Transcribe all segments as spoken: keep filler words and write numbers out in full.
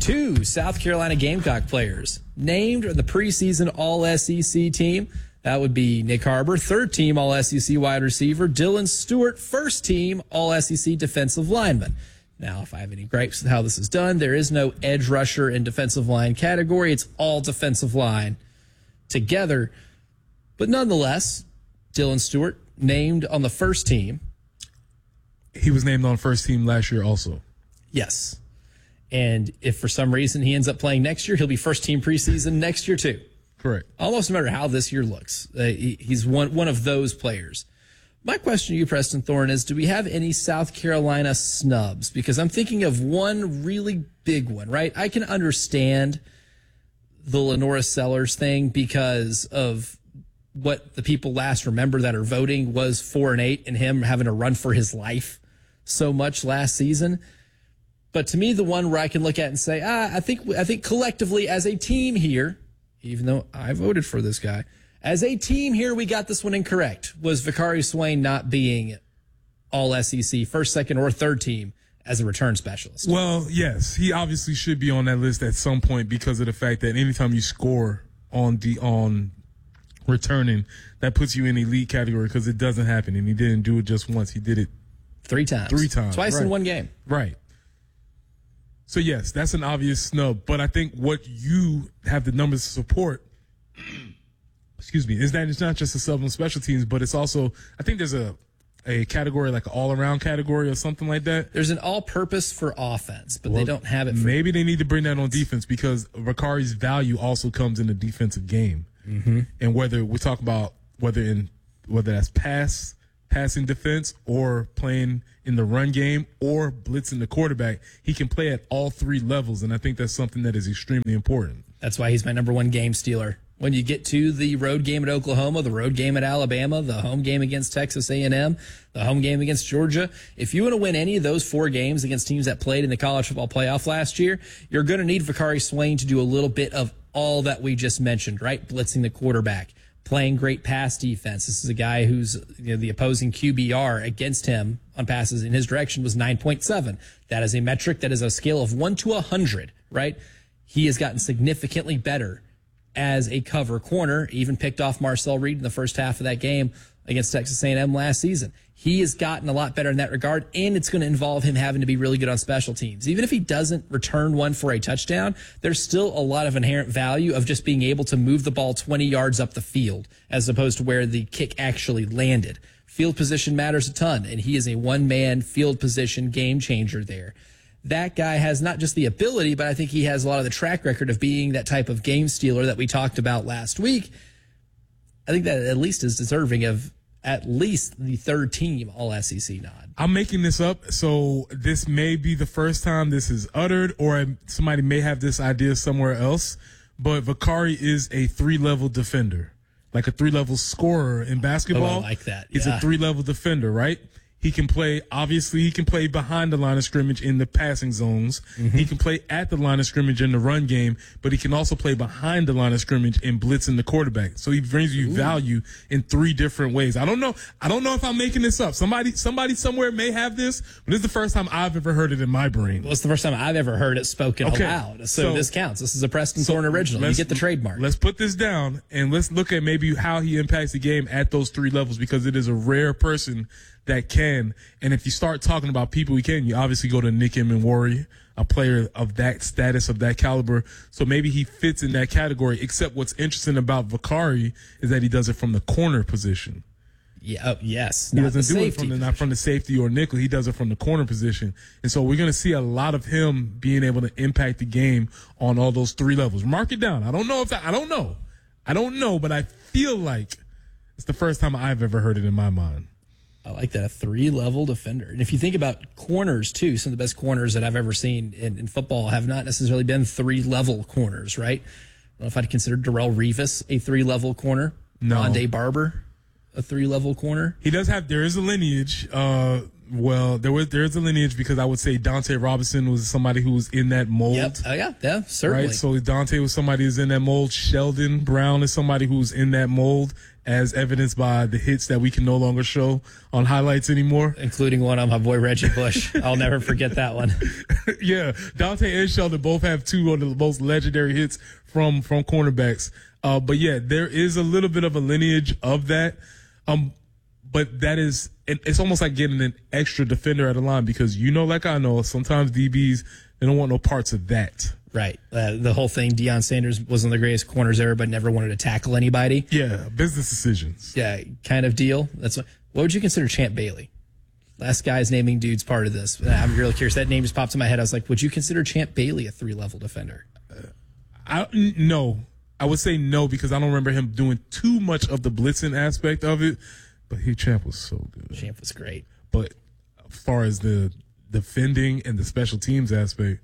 Two South Carolina Gamecock players named the preseason All S E C team. That would be Nick Harbor, third team All S E C wide receiver. Dylan Stewart, first team All S E C defensive lineman. Now, if I have any gripes with how this is done, there is no edge rusher in defensive line category. It's all defensive line together. But nonetheless, Dylan Stewart named on the first team. He was named on first team last year also. Yes. And if for some reason he ends up playing next year, he'll be first team preseason next year too. Correct. Almost no matter how this year looks. Uh, he, he's one, one of those players. My question to you, Preston Thorne, is do we have any South Carolina snubs? Because I'm thinking of one really big one, right? I can understand the Lenora Sellers thing because of what the people last remember that are voting was four and eight and him having to run for his life so much last season. But to me, the one where I can look at and say, ah, I think, I think collectively as a team here, even though I voted for this guy, as a team here, we got this one incorrect, was Vicari Swain not being all S E C, first, second, or third team as a return specialist. Well, yes, he obviously should be on that list at some point because of the fact that anytime you score on the on returning, that puts you in elite category because it doesn't happen, and he didn't do it just once. He did it three times. Three times. Twice right. in one game. Right. So, yes, that's an obvious snub. But I think what you have the numbers to support, excuse me, is that it's not just a sub on special teams, but it's also, I think there's a, a category, like an all-around category or something like that. There's an all-purpose for offense, but well, they don't have it for maybe they need to bring that on defense because Vicari's value also comes in the defensive game. Mm-hmm. And whether we talk about whether in whether that's pass, passing defense or playing in the run game or blitzing the quarterback, he can play at all three levels, and I think that's something that is extremely important. That's why he's my number one game stealer. When you get to the road game at Oklahoma, the road game at Alabama, the home game against Texas A and M, the home game against Georgia, if you want to win any of those four games against teams that played in the college football playoff last year, you're going to need Vicari Swain to do a little bit of all that we just mentioned, right? Blitzing the quarterback, playing great pass defense. This is a guy who's, you know, the opposing Q B R against him on passes in his direction was nine point seven. That is a metric that is a scale of one to one hundred, right? He has gotten significantly better as a cover corner, even picked off Marcel Reed in the first half of that game against Texas A and M last season. He has gotten a lot better in that regard, and it's going to involve him having to be really good on special teams. Even if he doesn't return one for a touchdown, there's still a lot of inherent value of just being able to move the ball twenty yards up the field as opposed to where the kick actually landed. Field position matters a ton, and he is a one-man field position game changer there. That guy has not just the ability, but I think he has a lot of the track record of being that type of game stealer that we talked about last week. I think that at least is deserving of at least the third team All S E C nod. I'm making this up, so this may be the first time this is uttered, or somebody may have this idea somewhere else, but Vicari is a three-level defender, like a three-level scorer in basketball. Oh, I like that. He's yeah. a three-level defender, right? He can play, obviously, he can play behind the line of scrimmage in the passing zones. Mm-hmm. He can play at the line of scrimmage in the run game, but he can also play behind the line of scrimmage in blitzing the quarterback. So he brings you Ooh. value in three different ways. I don't know. I don't know if I'm making this up. Somebody, somebody somewhere may have this, but this is the first time I've ever heard it in my brain. Well, it's the first time I've ever heard it spoken okay. aloud. So, so this counts. This is a Preston so Thorne original. You get the trademark. Let's put this down and let's look at maybe how he impacts the game at those three levels, because it is a rare person that can. And if you start talking about people who can, you obviously go to Nick Emmanwori, a player of that status, of that caliber. So maybe he fits in that category, except what's interesting about Vicari is that he does it from the corner position. Yeah, oh, yes. He doesn't do it from the, not from the safety or nickel. He does it from the corner position. And so we're going to see a lot of him being able to impact the game on all those three levels. Mark it down. I don't know if that, I don't know. I don't know, but I feel like it's the first time I've ever heard it in my mind. I like that, a three-level defender. And if you think about corners, too, some of the best corners that I've ever seen in, in football have not necessarily been three-level corners, right? I don't know if I'd consider Darrelle Revis a three-level corner. No. Rondé Barber, a three-level corner. He does have, there is a lineage. Uh, Well, there was there's a lineage because I would say Dante Robinson was somebody who was in that mold. Yep. Oh, yeah, yeah, certainly. Right? So Dante was somebody who's in that mold. Sheldon Brown is somebody who's in that mold, as evidenced by the hits that we can no longer show on highlights anymore. Including one on my boy Reggie Bush. I'll never forget that one. Yeah, Dante and Sheldon both have two of the most legendary hits from from cornerbacks. Uh, but yeah, there is a little bit of a lineage of that. Um, but that is, it, it's almost like getting an extra defender at the line because you know, like I know, sometimes D Bs, they don't want no parts of that. Right. Uh, the whole thing, Deion Sanders was one of the greatest corners ever, but never wanted to tackle anybody. Yeah, business decisions. Yeah, kind of deal. That's what, what would you consider Champ Bailey? Last guy's naming dude's part of this. I'm really curious. That name just popped in my head. I was like, would you consider Champ Bailey a three-level defender? Uh, I no. I would say no because I don't remember him doing too much of the blitzing aspect of it. But he Champ was so good. Champ was great. But as far as the defending and the special teams aspect,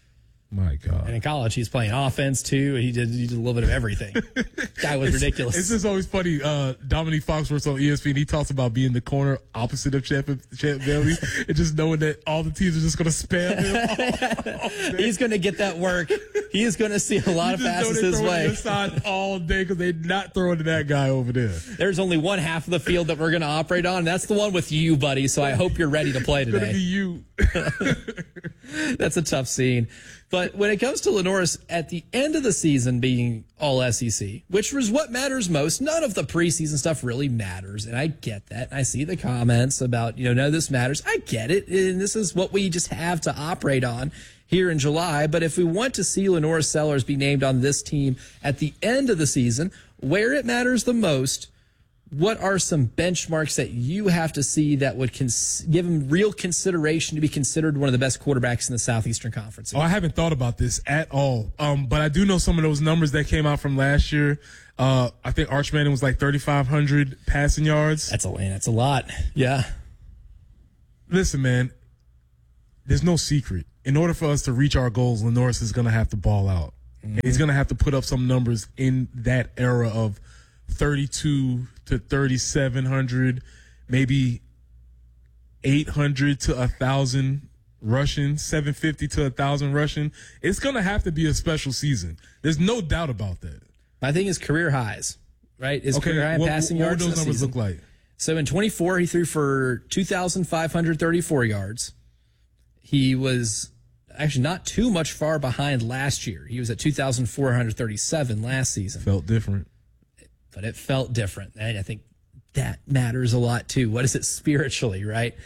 my God. And in college, he's playing offense, too. He did, he did a little bit of everything. Guy was it's, ridiculous. It's just always funny. Uh, Dominique Foxworth on E S P N, he talks about being the corner opposite of Champ, Champ Bailey and just knowing that all the teams are just going to spam him. all, all He's going to get that work. He is going to see a lot you of passes his way. Side all day because they're not throwing to that guy over there. There's only one half of the field that we're going to operate on. And that's the one with you, buddy. So I hope you're ready to play today. It's going to be you. That's a tough scene. But when it comes to Lenoris, at the end of the season being all S E C, which was what matters most, none of the preseason stuff really matters. And I get that. I see the comments about, you know, no, this matters. I get it. And this is what we just have to operate on here in July. But if we want to see Lenoris Sellers be named on this team at the end of the season, where it matters the most, what are some benchmarks that you have to see that would cons- give him real consideration to be considered one of the best quarterbacks in the Southeastern Conference? Oh, I haven't thought about this at all. Um, but I do know some of those numbers that came out from last year. Uh, I think Arch Manning was like thirty-five hundred passing yards. That's a that's a lot. Yeah. Listen, man, there's no secret. In order for us to reach our goals, Lenoris is going to have to ball out. Mm-hmm. He's going to have to put up some numbers in that era of thirty-two to thirty-seven hundred, maybe eight hundred to one thousand rushing, seven fifty to one thousand rushing. It's going to have to be a special season. There's no doubt about that. My thing is career highs, right? Is okay, career high what, passing what yards. What would those numbers season. look like? So in twenty-four, he threw for two thousand five hundred thirty-four yards. He was actually not too much far behind last year. He was at two thousand four hundred thirty-seven last season. Felt different. But it felt different. And I think that matters a lot too. What is it spiritually, right?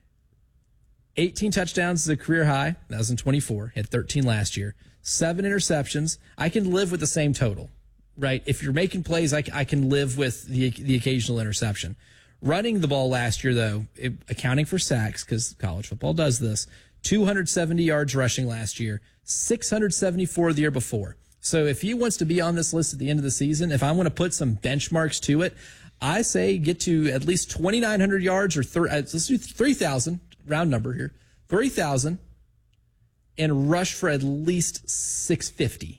eighteen touchdowns is a career high. That was in twenty-four. He had thirteen last year. Seven interceptions. I can live with the same total, right? If you're making plays, I, I can live with the the occasional interception. Running the ball last year, though, it, accounting for sacks, because college football does this, two hundred seventy yards rushing last year, six hundred seventy-four the year before. So if he wants to be on this list at the end of the season, if I want to put some benchmarks to it, I say get to at least twenty-nine hundred yards or thir- let's do three thousand, round number here, three thousand, and rush for at least six fifty.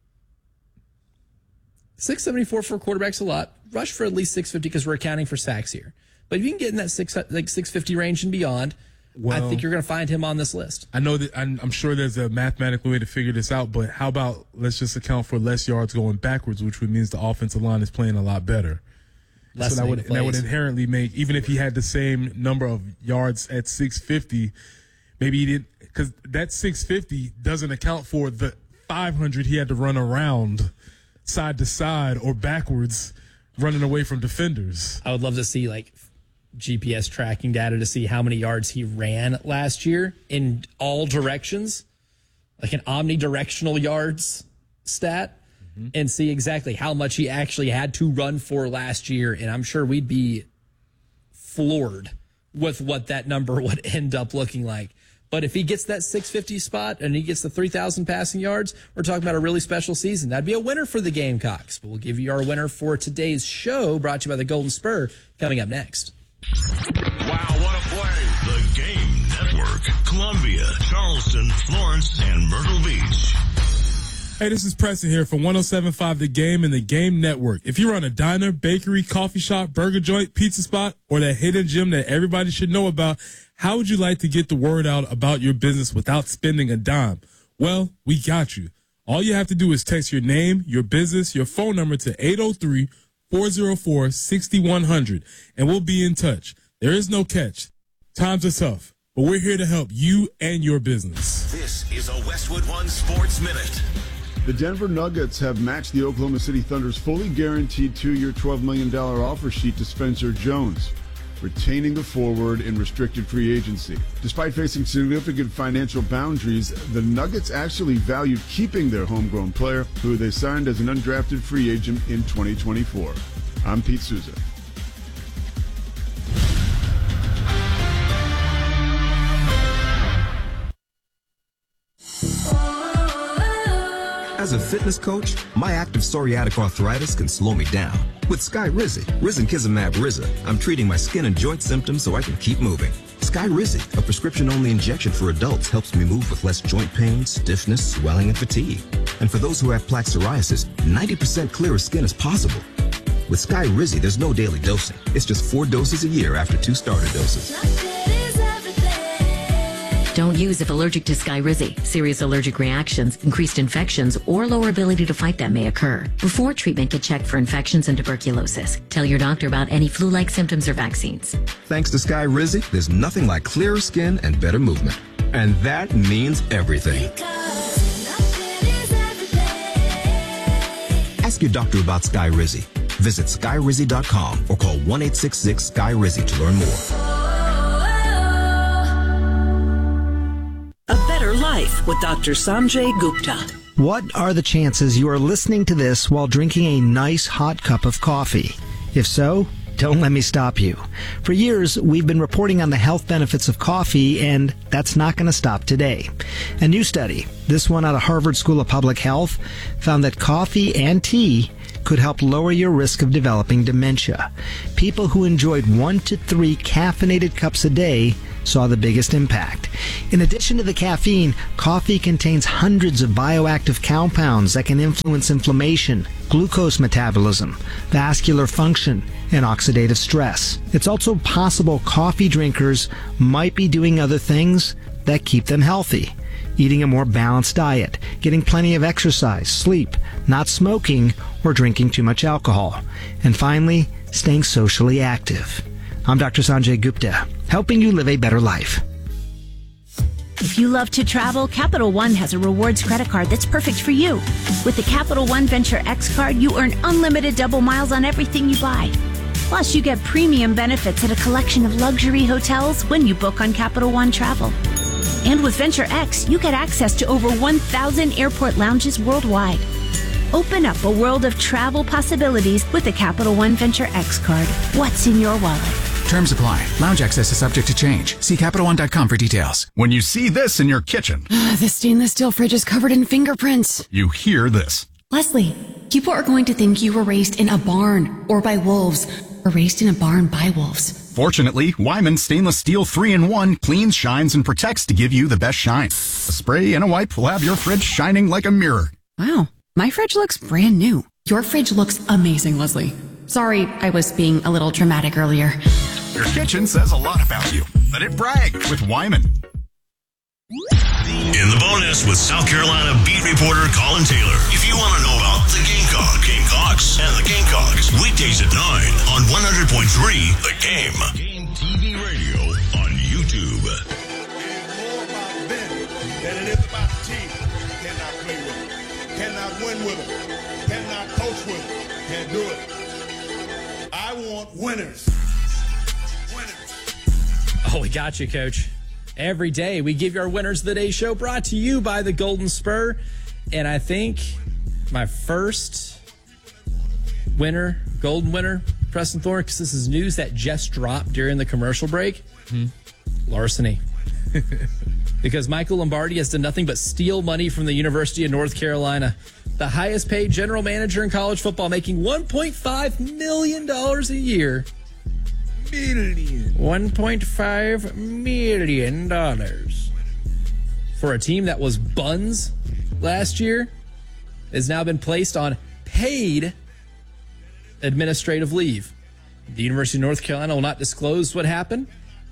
six seventy-four for quarterbacks a lot. Rush for at least six fifty because we're accounting for sacks here. But if you can get in that six like six fifty range and beyond, well, I think you're going to find him on this list. I know that I'm, I'm sure there's a mathematical way to figure this out, but how about let's just account for less yards going backwards, which would means the offensive line is playing a lot better. Less so that would, that would inherently make, even if he had the same number of yards at six fifty, maybe he didn't, because that six fifty doesn't account for the five hundred he had to run around side to side or backwards running away from defenders. I would love to see like G P S tracking data to see how many yards he ran last year in all directions, like an omnidirectional yards stat, mm-hmm. and see exactly how much he actually had to run for last year. And I'm sure we'd be floored with what that number would end up looking like. But if he gets that six fifty spot and he gets the three thousand passing yards, we're talking about a really special season. That'd be a winner for the Gamecocks. But we'll give you our winner for today's show, brought to you by the Golden Spur, coming up next. Wow, what a play. The Game Network. Columbia, Charleston, Florence, and Myrtle Beach. Hey, this is Preston here from one oh seven point five The Game and the Game Network. If you run a diner, bakery, coffee shop, burger joint, pizza spot, or that hidden gem that everybody should know about, How would you like to get the word out about your business without spending a dime? Well, we got you. All you have to do is text your name, your business, your phone number to eight oh three, four oh four, six one zero zero, and we'll be in touch. There is no catch. Times are tough, but we're here to help you and your business. This is a Westwood One Sports Minute. The Denver Nuggets have matched the Oklahoma City Thunder's fully guaranteed two-year, twelve million dollars offer sheet to Spencer Jones, retaining the forward in restricted free agency. Despite facing significant financial boundaries, the Nuggets actually valued keeping their homegrown player, who they signed as an undrafted free agent in twenty twenty-four. I'm Pete Souza. As a fitness coach, my active psoriatic arthritis can slow me down. With Skyrizi, Risankizumab Riza, I'm treating my skin and joint symptoms so I can keep moving. Skyrizi, a prescription-only injection for adults, helps me move with less joint pain, stiffness, swelling, and fatigue. And for those who have plaque psoriasis, ninety percent clearer skin is possible. With Skyrizi, there's no daily dosing. It's just four doses a year after two starter doses. Don't use if allergic to Skyrizi. Serious allergic reactions, increased infections, or lower ability to fight them may occur. Before treatment, get checked for infections and tuberculosis. Tell your doctor about any flu-like symptoms or vaccines. Thanks to Skyrizi, there's nothing like clearer skin and better movement. And that means everything. Ask your doctor about Skyrizi. Visit Skyrizi dot com or call one eight six six Sky Rizi to learn more. A Better Life with Doctor Sanjay Gupta. What are the chances you are listening to this while drinking a nice hot cup of coffee? If so, don't let me stop you. For years, we've been reporting on the health benefits of coffee, and that's not going to stop today. A new study, this one out of Harvard School of Public Health, found that coffee and tea could help lower your risk of developing dementia. People who enjoyed one to three caffeinated cups a day saw the biggest impact. In addition to the caffeine, coffee contains hundreds of bioactive compounds that can influence inflammation, glucose metabolism, vascular function, and oxidative stress. It's also possible coffee drinkers might be doing other things that keep them healthy. Eating a more balanced diet, getting plenty of exercise, sleep, not smoking, or drinking too much alcohol. And finally, staying socially active. I'm Doctor Sanjay Gupta, helping you live a better life. If you love to travel, Capital One has a rewards credit card that's perfect for you. With the Capital One Venture X card, you earn unlimited double miles on everything you buy. Plus, you get premium benefits at a collection of luxury hotels when you book on Capital One Travel. And with Venture X, you get access to over one thousand airport lounges worldwide. Open up a world of travel possibilities with the Capital One Venture X card. What's in your wallet? Terms apply. Lounge access is subject to change. See Capital One dot com for details. When you see this in your kitchen, the stainless steel fridge is covered in fingerprints. You hear this. Leslie, people are going to think you were raised in a barn or by wolves, or raised in a barn by wolves. Fortunately, Wyman Stainless Steel three in one cleans, shines, and protects to give you the best shine. A spray and a wipe will have your fridge shining like a mirror. Wow, my fridge looks brand new. Your fridge looks amazing, Leslie. Sorry, I was being a little dramatic earlier. Your kitchen says a lot about you. Let it brag with Wyman. In the bonus with South Carolina beat reporter Colin Taylor. If you want to know about the Gamecock, Gamecocks, and the Gamecocks, weekdays at nine on one hundred point three The Game. Game T V radio on YouTube. It is more about them than it is about the team. Cannot play with them. Cannot win with them. Cannot coach with them. Can't do it. I want winners. Winners. Oh, we got you, Coach. Every day we give you our Winners of the Day show, brought to you by the Golden Spur. And I think my first winner, golden winner, Preston Thorne, because this is news that just dropped during the commercial break. Mm-hmm. Larceny. Because Michael Lombardi has done nothing but steal money from the University of North Carolina. The highest paid general manager in college football, making one point five million dollars a year. Million. one point five million dollars. For a team that was buns last year, has now been placed on paid administrative leave. The University of North Carolina will not disclose what happened,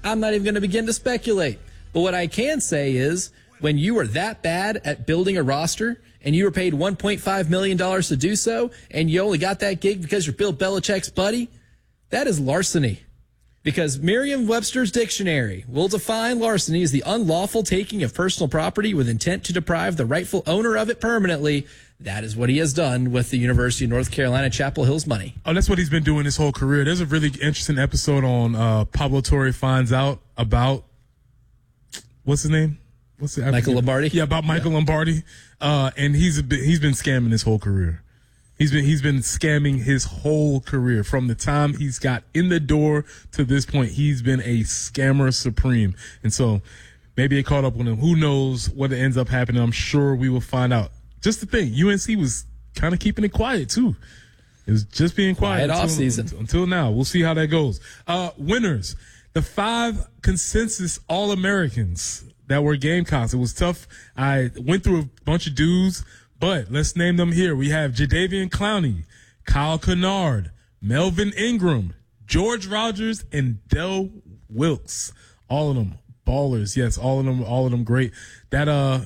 I'm not even going to begin to speculate. But what I can say is when you are that bad at building a roster and you were paid one point five million dollars to do so and you only got that gig because you're Bill Belichick's buddy, that is larceny. Because Merriam-Webster's dictionary will define larceny as the unlawful taking of personal property with intent to deprive the rightful owner of it permanently. That is what he has done with the University of North Carolina Chapel Hill's money. Oh, that's what he's been doing his whole career. There's a really interesting episode on uh, Pablo Torre Finds Out about, what's his name? What's it? Michael Lombardi? Yeah, about Michael yeah. Lombardi. Uh, and he's, a bit, he's been scamming his whole career. He's been he's been scamming his whole career from the time he's got in the door to this point. He's been a scammer supreme, and so maybe it caught up with him. Who knows what ends up happening? I'm sure we will find out. Just the thing, U N C was kind of keeping it quiet too. It was just being quiet, quiet until, off season until now. We'll see how that goes. Uh, winners, the five consensus All-Americans that were Gamecocks. It was tough. I went through a bunch of dudes. But let's name them here. We have Jadeveon Clowney, Kyle Kennard, Melvin Ingram, George Rogers, and Del Wilkes. All of them ballers. Yes, all of them, all of them great. That, uh,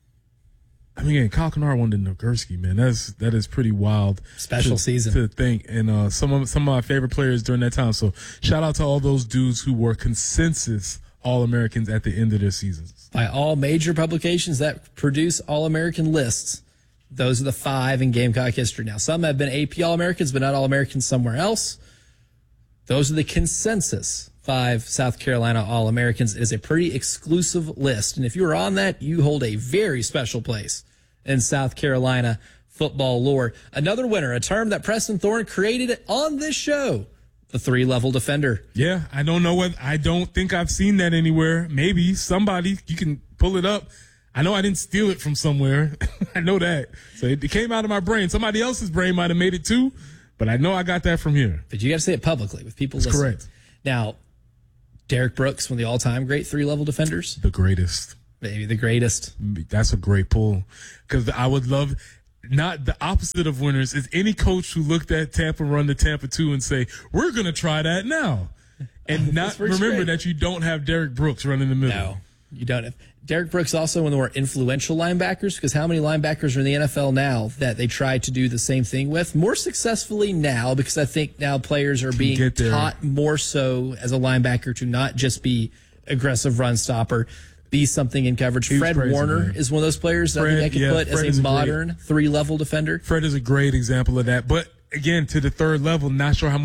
I mean, again, Kyle Kennard won the Nagurski, man. That's, that is pretty wild. Special to, season. To think. And, uh, some of, some of my favorite players during that time. So shout out to all those dudes who were consensus All-Americans at the end of their seasons. By all major publications that produce All-American lists, those are the five in Gamecock history. Now, some have been A P All-Americans, but not All-Americans somewhere else. Those are the consensus five South Carolina All-Americans. It is a pretty exclusive list. And if you are on that, you hold a very special place in South Carolina football lore. Another winner, a term that Preston Thorne created on this show, the three-level defender. Yeah, I don't know what, I don't think I've seen that anywhere. Maybe somebody, you can pull it up. I know I didn't steal it from somewhere. I know that. So it came out of my brain. Somebody else's brain might have made it too, but I know I got that from here. But you got to say it publicly with people That's listening. Correct. Now, Derek Brooks, one of the all-time great three-level defenders. The greatest. Maybe the greatest. That's a great pull. Because I would love, not the opposite of winners, is any coach who looked at Tampa run to Tampa two and say, we're going to try that now. And not remember great. that you don't have Derek Brooks running the middle. No, you don't have. Derek Brooks also one of the more influential linebackers, because how many linebackers are in the N F L now that they try to do the same thing with? More successfully now, because I think now players are being taught more so as a linebacker to not just be aggressive run stopper, be something in coverage. He's Fred crazy, Warner man. is one of those players that Fred, I think I could yeah, put Fred as a a modern great, three-level defender. Fred is a great example of that. But again, to the third level, not sure how much